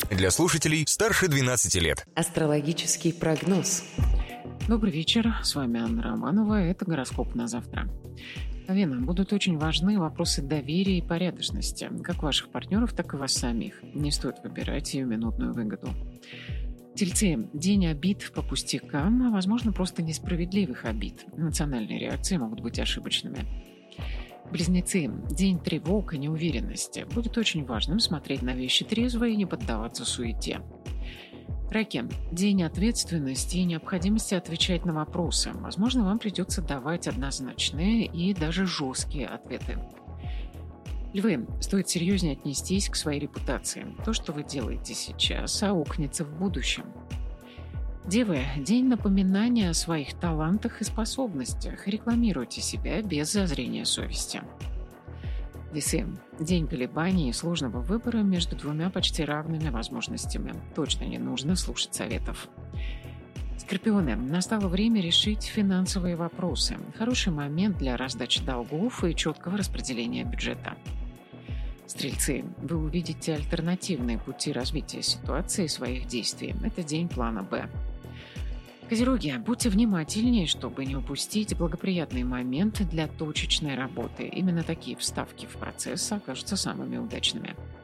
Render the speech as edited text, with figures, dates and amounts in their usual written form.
Для слушателей старше 12 лет. Астрологический прогноз. Добрый вечер, с вами Анна Романова, это гороскоп на завтра. Овен, будут очень важны вопросы доверия и порядочности, как ваших партнеров, так и вас самих. Не стоит выбирать сиюминутную выгоду. Тельцы, день обид по пустякам, а возможно просто несправедливых обид. Эмоциональные реакции могут быть ошибочными. Близнецы, день тревог и неуверенности. Будет очень важным смотреть на вещи трезво и не поддаваться суете. Раки, день ответственности и необходимости отвечать на вопросы. Возможно, вам придется давать однозначные и даже жесткие ответы. Львы, стоит серьезнее отнестись к своей репутации. То, что вы делаете сейчас, аукнется в будущем. Девы, день напоминания о своих талантах и способностях. Рекламируйте себя без зазрения совести. Весы, день колебаний и сложного выбора между двумя почти равными возможностями. Точно не нужно слушать советов. Скорпионы, настало время решить финансовые вопросы. Хороший момент для раздачи долгов и четкого распределения бюджета. Стрельцы, вы увидите альтернативные пути развития ситуации и своих действий. Это день плана «Б». Козероги, будьте внимательнее, чтобы не упустить благоприятный момент для точечной работы. Именно такие вставки в процесс окажутся самыми удачными.